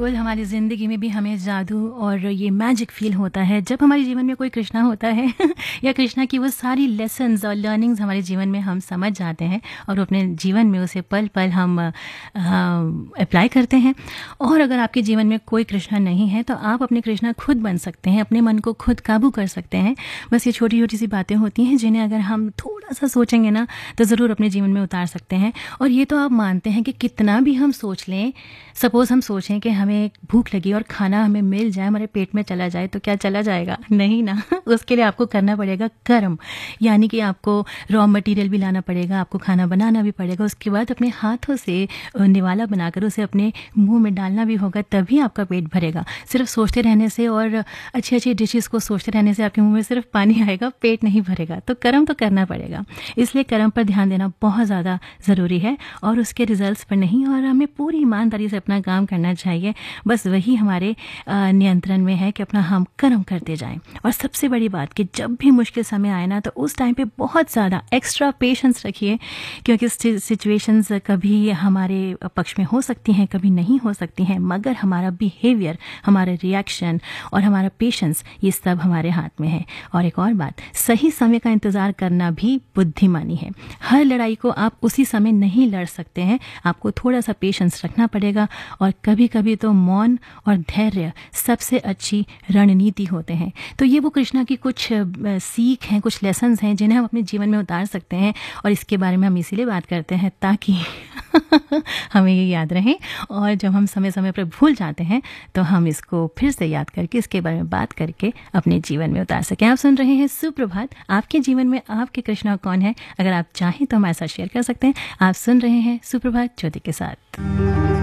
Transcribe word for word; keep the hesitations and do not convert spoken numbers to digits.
बिल्कुल, हमारी ज़िंदगी में भी हमें जादू और ये मैजिक फ़ील होता है जब हमारे जीवन में कोई कृष्णा होता है या कृष्णा की वो सारी लेसन्स और लर्निंग्स हमारे जीवन में हम समझ जाते हैं और अपने जीवन में उसे पल-पल हम अप्लाई करते हैं। और अगर आपके जीवन में कोई कृष्णा नहीं है तो आप अपने कृष्णा खुद बन सकते हैं, अपने मन को खुद काबू कर सकते हैं। बस ये छोटी-छोटी सी बातें होती हैं जिन्हें अगर हम थोड़ा-सा सोचेंगे ना तो ज़रूर अपने जीवन में उतार सकते हैं। और ये तो आप मानते हैं कि कितना भी हम सोच लें, सपोज़ हम सोचें कि हमें भूख लगी और खाना हमें मिल जाए, हमारे पेट में चला जाए, तो क्या चला जाएगा? नहीं ना। उसके लिए आपको करना पड़ेगा कर्म, यानी कि आपको रॉ मटेरियल भी लाना पड़ेगा, आपको खाना बनाना भी पड़ेगा, उसके बाद अपने हाथों से निवाला बनाकर उसे अपने मुंह में डालना भी होगा, तभी आपका पेट भरेगा। सिर्फ सोचते रहने से और अच्छी-अच्छी डिशेज़ को सोचते रहने से आपके मुंह में सिर्फ पानी आएगा, पेट नहीं भरेगा। तो कर्म तो करना पड़ेगा। इसलिए कर्म पर ध्यान देना बहुत ज़्यादा ज़रूरी है और उसके रिजल्ट्स पर नहीं, और हमें पूरी ईमानदारी से अपना काम करना चाहिए। बस वही हमारे नियंत्रण में है कि अपना हम कर्म करते जाएं। और सबसे बड़ी बात कि जब भी मुश्किल समय आए ना तो उस टाइम पे बहुत ज़्यादा एक्स्ट्रा पेशेंस रखिए, क्योंकि सिचुएशंस कभी हमारे पक्ष में हो सकती हैं, कभी नहीं हो सकती हैं, मगर हमारा बिहेवियर, हमारा रिएक्शन और हमारा पेशेंस, ये सब हमारे हाथ में है। और एक और बात, सही समय का इंतज़ार करना भी बुद्धिमानी है। हर लड़ाई को आप उसी समय नहीं लड़ सकते हैं, आपको थोड़ा सा पेशेंस रखना पड़ेगा। और कभी कभी तो मौन और धैर्य सबसे अच्छी रणनीति होते हैं। तो ये वो कृष्णा की कुछ सीख हैं, कुछ लेसन्स हैं जिन्हें हम अपने जीवन में उतार सकते हैं। और इसके बारे में हम इसीलिए बात करते हैं ताकि हमें ये याद रहे, और जब हम समय समय पर भूल जाते हैं तो हम इसको फिर से याद करके इसके बारे में बात करके अपने जीवन में उतार सकें। आप सुन रहे हैं सुप्रभात। आपके जीवन में आपके कृष्णा कौन है? अगर आप चाहें तो हमारे साथ शेयर कर सकते हैं। आप सुन रहे हैं सुप्रभात ज्योति के साथ।